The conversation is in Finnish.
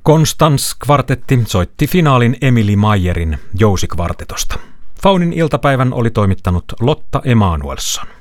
Konstans-kvartetti soitti finaalin Emily Mayerin Jousikvartetosta. Faunin iltapäivän oli toimittanut Lotta Emanuelsson.